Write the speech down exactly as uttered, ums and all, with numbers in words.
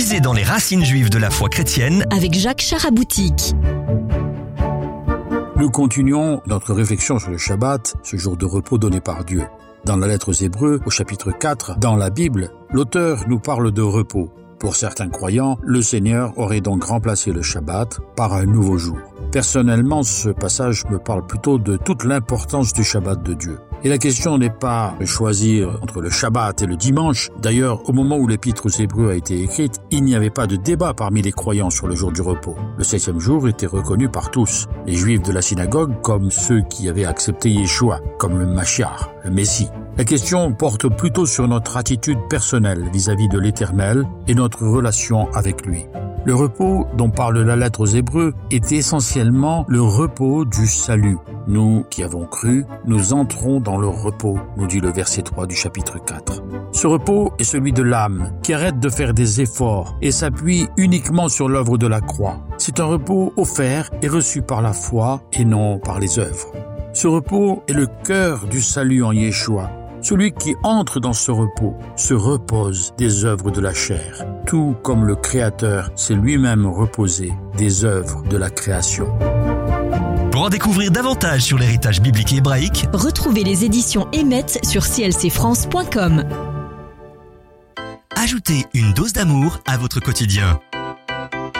Puisez dans les racines juives de la foi chrétienne avec Jacques Charaboutique. Nous continuons notre réflexion sur le Shabbat, ce jour de repos donné par Dieu. Dans la lettre aux Hébreux, au chapitre quatre, dans la Bible, l'auteur nous parle de repos. Pour certains croyants, le Seigneur aurait donc remplacé le Shabbat par un nouveau jour. Personnellement, ce passage me parle plutôt de toute l'importance du Shabbat de Dieu. Et la question n'est pas de choisir entre le Shabbat et le dimanche. D'ailleurs, au moment où l'épître aux Hébreux a été écrite, il n'y avait pas de débat parmi les croyants sur le jour du repos. Le septième jour était reconnu par tous, les Juifs de la synagogue comme ceux qui avaient accepté Yeshua, comme le Mashiach, le Messie. La question porte plutôt sur notre attitude personnelle vis-à-vis de l'Éternel et notre relation avec lui. Le repos dont parle la lettre aux Hébreux est essentiellement le repos du salut. Nous qui avons cru, nous entrons dans le repos, nous dit le verset trois du chapitre quatre. Ce repos est celui de l'âme, qui arrête de faire des efforts et s'appuie uniquement sur l'œuvre de la croix. C'est un repos offert et reçu par la foi et non par les œuvres. Ce repos est le cœur du salut en Yeshua. Celui qui entre dans ce repos se repose des œuvres de la chair, tout comme le Créateur s'est lui-même reposé des œuvres de la création. Pour en découvrir davantage sur l'héritage biblique hébraïque, retrouvez les éditions Emet sur c l c france point com. ajoutez une dose d'amour à votre quotidien.